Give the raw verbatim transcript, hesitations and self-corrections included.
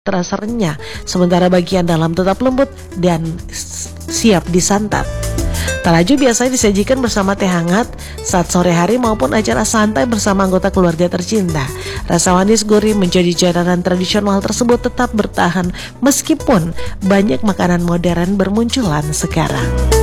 terasa renyah, sementara bagian dalam tetap lembut dan siap disantap. Talaju biasanya disajikan bersama teh hangat saat sore hari maupun acara santai bersama anggota keluarga tercinta. Rasa manis gurih menjadi jalanan tradisional tersebut tetap bertahan meskipun banyak makanan modern bermunculan sekarang.